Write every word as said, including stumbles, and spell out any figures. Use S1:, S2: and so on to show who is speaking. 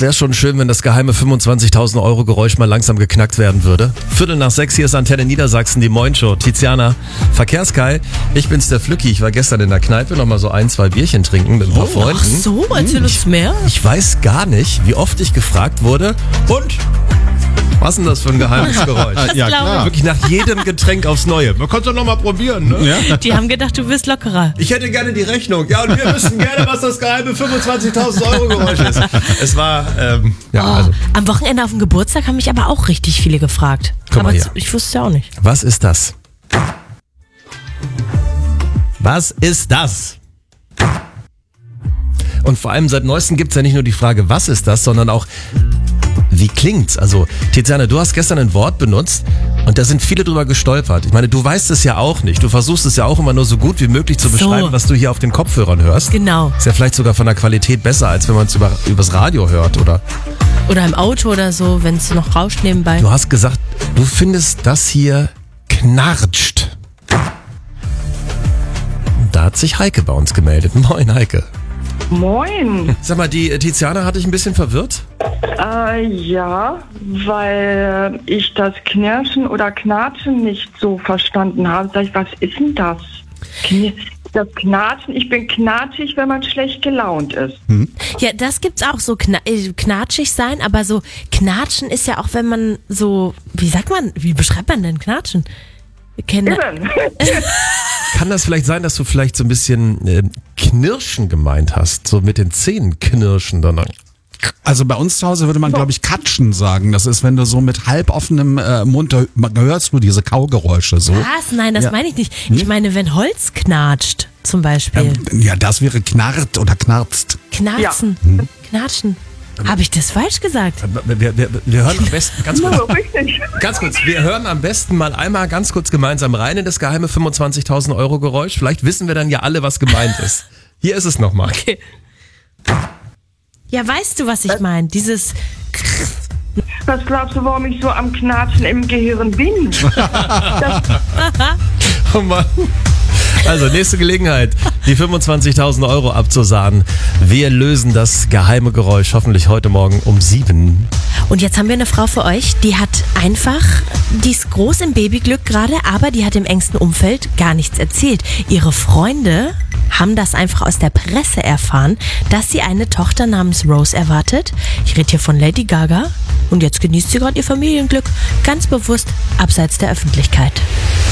S1: wäre schon schön, wenn das geheime fünfundzwanzigtausend Euro Geräusch mal langsam geknackt werden würde. Viertel nach sechs, hier ist Antenne Niedersachsen, die Moin-Show. Tiziana, Verkehrskai, ich bin's der Flücki. Ich war gestern in der Kneipe noch mal so ein, zwei Bierchen trinken mit ein paar
S2: oh,
S1: Freunden.
S2: Ach so, erzähl uns mehr.
S1: Ich weiß gar nicht, wie oft ich gefragt wurde, und was ist denn das für ein geheimes Geräusch?
S2: Ja, klar.
S1: Wirklich nach jedem Getränk aufs Neue. Man kann es doch noch mal probieren, ne?
S2: Ja.
S3: Die haben gedacht, du bist lockerer.
S1: Ich hätte gerne die Rechnung. Ja, und wir wüssten gerne, was das geheime fünfundzwanzigtausend Euro Geräusch ist. Es war, ähm, ja,
S3: Oh,
S1: also.
S3: am Wochenende auf dem Geburtstag haben mich aber auch richtig viele gefragt.
S1: Guck mal
S3: aber
S1: hier.
S3: z- ich wusste es ja auch nicht.
S1: Was ist das? Was ist das? Und vor allem seit Neuestem gibt es ja nicht nur die Frage, was ist das, sondern auch, wie klingt's? Also, Tiziana, du hast gestern ein Wort benutzt und da sind viele drüber gestolpert. Ich meine, du weißt es ja auch nicht. Du versuchst es ja auch immer nur so gut wie möglich zu
S3: So.
S1: beschreiben, was du hier auf den Kopfhörern hörst.
S3: Genau.
S1: Ist ja vielleicht sogar von der Qualität besser, als wenn man es über, übers Radio hört, oder?
S3: Oder im Auto oder so, wenn es noch rauscht nebenbei.
S1: Du hast gesagt, du findest, das hier knarscht. Da hat sich Heike bei uns gemeldet. Moin, Heike.
S4: Moin.
S1: Sag mal, die äh, Tiziana hat dich ein bisschen verwirrt?
S4: Äh, ja, weil ich das Knirschen oder Knatschen nicht so verstanden habe. Sag ich, was ist denn das? Kn- Das Knatschen, ich bin knatschig, wenn man schlecht gelaunt ist.
S3: Ja, das gibt's auch, so kna äh, knatschig sein, aber so knatschen ist ja auch, wenn man so, wie sagt man, wie beschreibt man denn knatschen? Kenne,
S4: Eben.
S1: Kann das vielleicht sein, dass du vielleicht so ein bisschen äh, Knirschen gemeint hast? So mit den Zähnen knirschen dann.
S2: Also bei uns zu Hause würde man, glaube ich, Katschen sagen. Das ist, wenn du so mit halb offenem äh, Mund, da hörst du diese Kaugeräusche so.
S3: was? Nein, das
S2: Ja.
S3: meine ich nicht. Ich meine, wenn Holz knatscht, zum Beispiel.
S2: Ähm, ja, das wäre knarrt oder knarzt.
S3: Knarzen, knatschen. Habe ich das falsch gesagt?
S1: Wir, wir, wir hören am besten, ganz kurz,
S4: So richtig.
S1: ganz kurz, wir hören am besten mal einmal ganz kurz gemeinsam rein in das geheime fünfundzwanzigtausend Euro Geräusch. Vielleicht wissen wir dann ja alle, was gemeint ist. Hier ist es nochmal.
S3: Okay. Ja, weißt du, was ich meine? Dieses,
S4: Was glaubst du, warum ich so am Knatschen im Gehirn bin? Das,
S1: Oh Mann. Also, nächste Gelegenheit, die fünfundzwanzigtausend Euro abzusahnen. Wir lösen das geheime Geräusch hoffentlich heute Morgen um sieben.
S3: und jetzt haben wir eine Frau für euch, die hat einfach, die ist groß im Babyglück gerade, aber die hat im engsten Umfeld gar nichts erzählt. Ihre Freunde haben das einfach aus der Presse erfahren, dass sie eine Tochter namens Rose erwartet. Ich rede hier von Lady Gaga und jetzt genießt sie gerade ihr Familienglück ganz bewusst abseits der Öffentlichkeit.